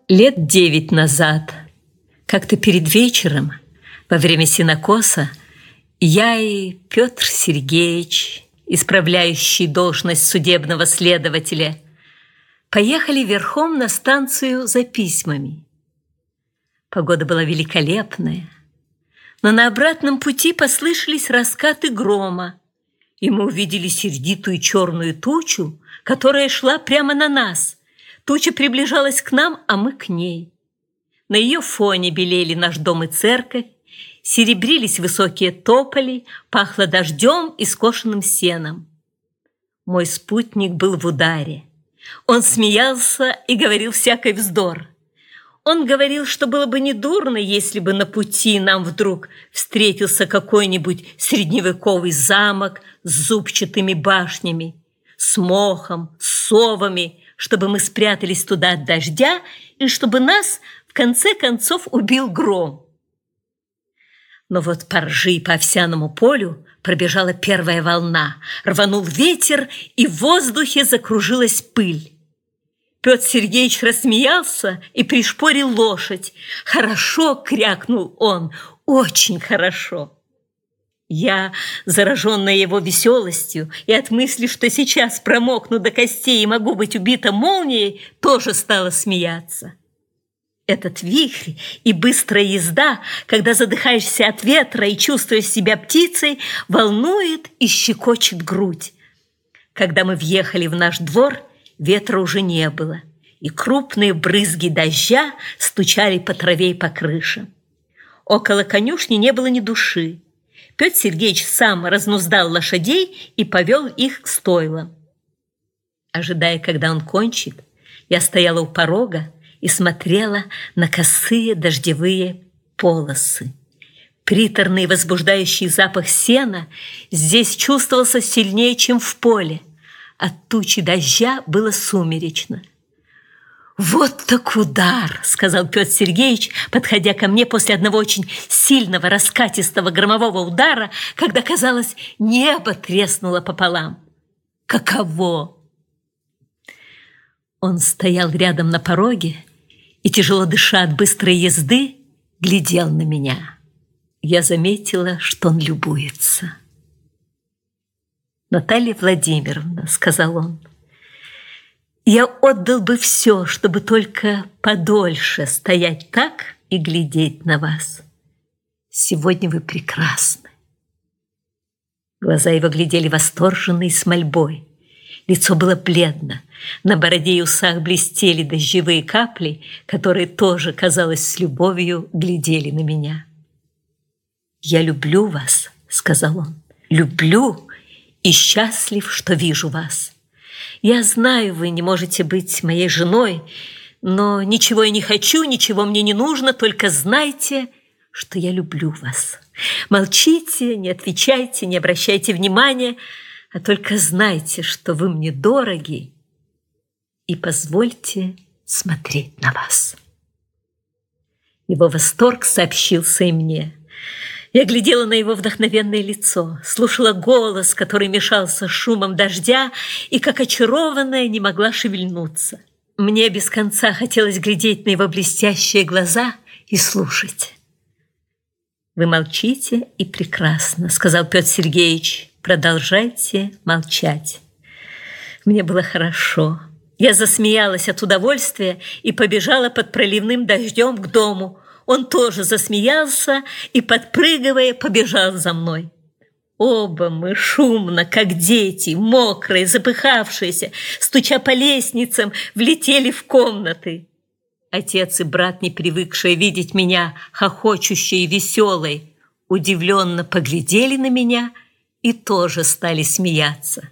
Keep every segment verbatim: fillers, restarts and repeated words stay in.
Лет девять назад, как-то перед вечером, во время сенокоса, я и Петр Сергеевич, исправляющий должность судебного следователя, поехали верхом на станцию за письмами. Погода была великолепная, но на обратном пути послышались раскаты грома, и мы увидели сердитую черную тучу, которая шла прямо на нас. Туча приближалась к нам, а мы к ней. На ее фоне белели наш дом и церковь, серебрились высокие тополи, пахло дождем и скошенным сеном. Мой спутник был в ударе. Он смеялся и говорил всякий вздор. Он говорил, что было бы недурно, если бы на пути нам вдруг встретился какой-нибудь средневековый замок с зубчатыми башнями, с мохом, с совами, чтобы мы спрятались туда от дождя и чтобы нас, в конце концов, убил гром. Но вот по ржи и по овсяному полю пробежала первая волна, рванул ветер, и в воздухе закружилась пыль. Петр Сергеевич рассмеялся и пришпорил лошадь. «Хорошо!» — крякнул он. «Очень хорошо!» Я, зараженная его веселостью и от мысли, что сейчас промокну до костей и могу быть убита молнией, тоже стала смеяться. Этот вихрь и быстрая езда, когда задыхаешься от ветра и чувствуешь себя птицей, волнует и щекочет грудь. Когда мы въехали в наш двор, ветра уже не было, и крупные брызги дождя стучали по траве и по крыше. Около конюшни не было ни души. Петр Сергеевич сам разнуздал лошадей и повел их к стойлам. Ожидая, когда он кончит, я стояла у порога и смотрела на косые дождевые полосы. Приторный возбуждающий запах сена здесь чувствовался сильнее, чем в поле. От тучи дождя было сумеречно. «Вот так удар!» — сказал Петр Сергеевич, подходя ко мне после одного очень сильного раскатистого громового удара, когда, казалось, небо треснуло пополам. «Каково?» Он стоял рядом на пороге и, тяжело дыша от быстрой езды, глядел на меня. Я заметила, что он любуется. «Наталья Владимировна», — сказал он, — «я отдал бы все, чтобы только подольше стоять так и глядеть на вас. Сегодня вы прекрасны». Глаза его глядели восторженно и с мольбой. Лицо было бледно. На бороде и усах блестели дождевые капли, которые тоже, казалось, с любовью глядели на меня. «Я люблю вас», — сказал он, — «люблю и счастлив, что вижу вас. Я знаю, вы не можете быть моей женой, но ничего я не хочу, ничего мне не нужно, только знайте, что я люблю вас. Молчите, не отвечайте, не обращайте внимания, а только знайте, что вы мне дороги, и позвольте смотреть на вас». Его восторг сообщился и мне. Я глядела на его вдохновенное лицо, слушала голос, который мешался с шумом дождя, и, как очарованная, не могла шевельнуться. Мне без конца хотелось глядеть на его блестящие глаза и слушать. «Вы молчите, и прекрасно», — сказал Петр Сергеевич. «Продолжайте молчать». Мне было хорошо. Я засмеялась от удовольствия и побежала под проливным дождем к дому. Он тоже засмеялся и, подпрыгивая, побежал за мной. Оба мы шумно, как дети, мокрые, запыхавшиеся, стуча по лестницам, влетели в комнаты. Отец и брат, не привыкшие видеть меня хохочущей и веселой, удивленно поглядели на меня и тоже стали смеяться.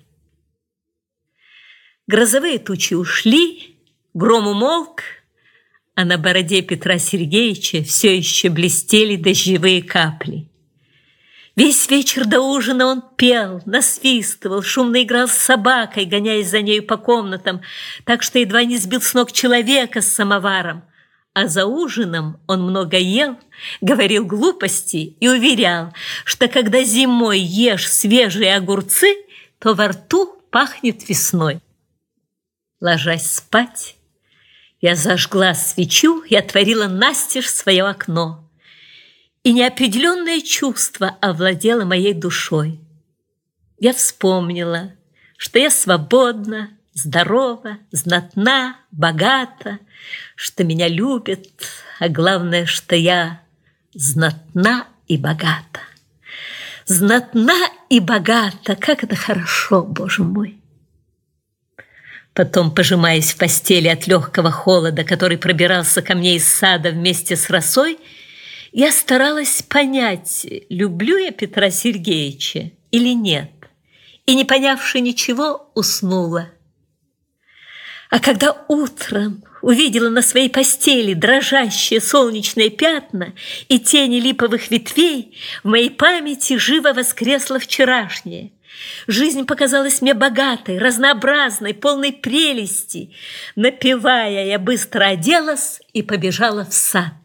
Грозовые тучи ушли, гром умолк, а на бороде Петра Сергеевича все еще блестели дождевые капли. Весь вечер до ужина он пел, насвистывал, шумно играл с собакой, гоняясь за нею по комнатам, так что едва не сбил с ног человека с самоваром. А за ужином он много ел, говорил глупости и уверял, что когда зимой ешь свежие огурцы, то во рту пахнет весной. Ложась спать, Я зажгла свечу и отворила настежь свое окно. И неопределенное чувство овладело моей душой. Я вспомнила, что я свободна, здорова, знатна, богата, что меня любят, а главное, что я знатна и богата. Знатна и богата, как это хорошо, Боже мой! Потом, пожимаясь в постели от легкого холода, который пробирался ко мне из сада вместе с росой, я старалась понять, люблю я Петра Сергеевича или нет, и, не понявши ничего, уснула. А когда утром увидела на своей постели дрожащие солнечные пятна и тени липовых ветвей, в моей памяти живо воскресло вчерашнее. Жизнь показалась мне богатой, разнообразной, полной прелести. Напевая, я быстро оделась и побежала в сад.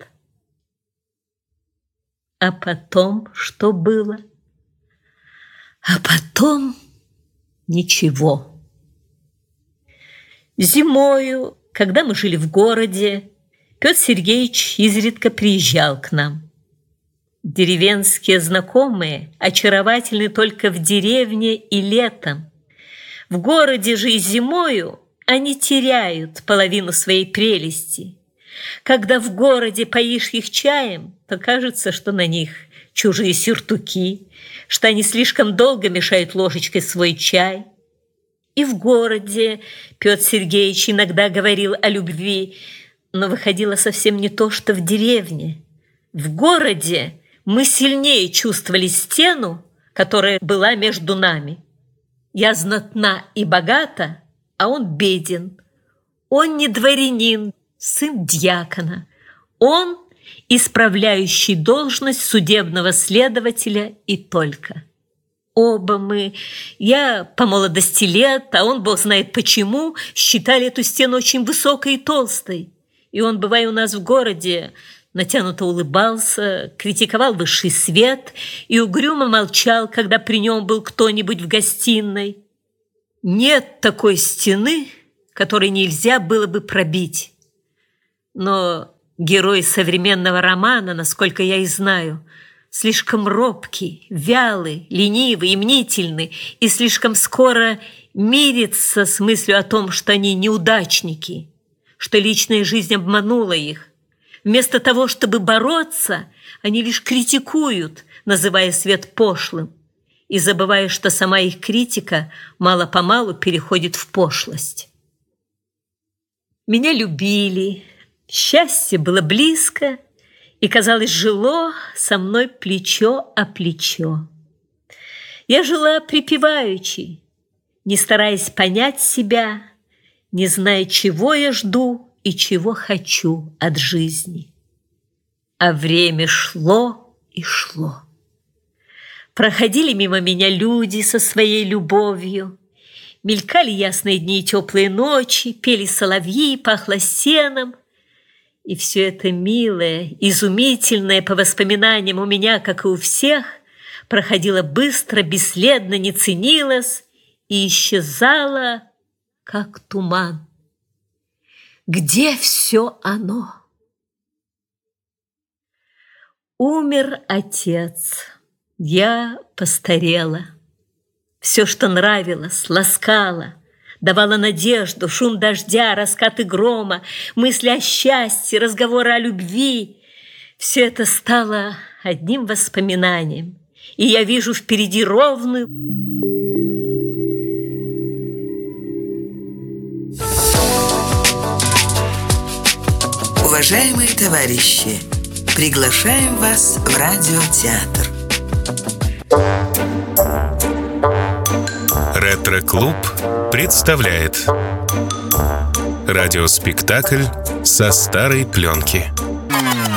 А потом что было? А потом ничего. Зимою, когда мы жили в городе, Петр Сергеевич изредка приезжал к нам. Деревенские знакомые очаровательны только в деревне и летом. В городе же и зимою они теряют половину своей прелести. Когда в городе поишь их чаем, то кажется, что на них чужие сюртуки, что они слишком долго мешают ложечкой свой чай. И в городе Петр Сергеевич иногда говорил о любви, но выходило совсем не то, что в деревне. В городе мы сильнее чувствовали стену, которая была между нами. Я знатна и богата, а он беден. Он не дворянин, сын дьякона. Он исправляющий должность судебного следователя и только. Оба мы, я по молодости лет, а он, бог знает почему, считали эту стену очень высокой и толстой. И он, бывая у нас в городе, натянуто улыбался, критиковал высший свет и угрюмо молчал, когда при нем был кто-нибудь в гостиной. Нет такой стены, которой нельзя было бы пробить. Но герой современного романа, насколько я и знаю, слишком робкий, вялый, ленивый и мнительный, и слишком скоро мирится с мыслью о том, что они неудачники, что личная жизнь обманула их. Вместо того, чтобы бороться, они лишь критикуют, называя свет пошлым, и забывая, что сама их критика мало-помалу переходит в пошлость. Меня любили, счастье было близко, и, казалось, жило со мной плечо о плечо. Я жила припеваючи, не стараясь понять себя, не зная, чего я жду и чего хочу от жизни. А время шло и шло. Проходили мимо меня люди со своей любовью, мелькали ясные дни и теплые ночи, пели соловьи, пахло сеном. И все это милое, изумительное по воспоминаниям у меня, как и у всех, проходило быстро, бесследно, не ценилось и исчезало, как туман. Где все оно? Умер отец, я постарела. Все, что нравилось, ласкало, давала надежду, шум дождя, раскаты грома, мысли о счастье, разговоры о любви. Все это стало одним воспоминанием, и я вижу впереди ровную... Уважаемые товарищи, приглашаем вас в радиотеатр. Ретро-клуб представляет радиоспектакль «Со старой пленки».